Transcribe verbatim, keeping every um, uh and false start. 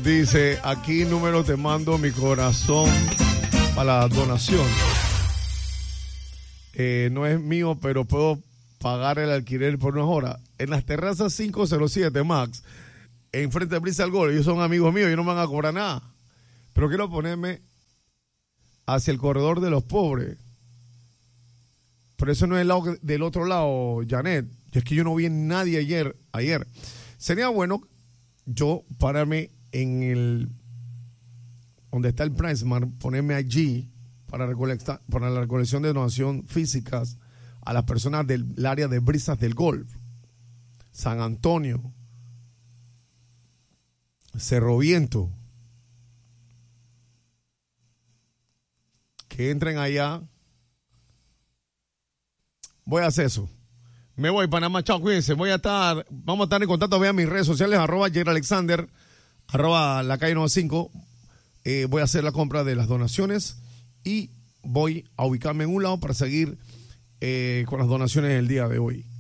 Dice, aquí número te mando mi corazón para la donación. Eh, no es mío, pero puedo pagar el alquiler por unas horas. En las terrazas cinco cero siete, Max, enfrente de Brisa al Gol, ellos son amigos míos, ellos no me van a cobrar nada. Pero quiero ponerme hacia el corredor de los pobres. Pero eso no es el lado del otro lado, Janet. Es que yo no vi a nadie ayer. ayer. Sería bueno yo pararme en el donde está el PriceMart, ponerme allí para, recolectar, para la recolección de donación físicas a las personas del área de Brisas del Golf, San Antonio, Cerro Viento, que entren allá. Voy a hacer eso. Me voy, Panamá, chao, cuídense. Voy a estar, vamos a estar en contacto, vean mis redes sociales, arroba Jerry Alexander, arroba la calle noventa y cinco. Eh, voy a hacer la compra de las donaciones y voy a ubicarme en un lado para seguir eh, con las donaciones del día de hoy.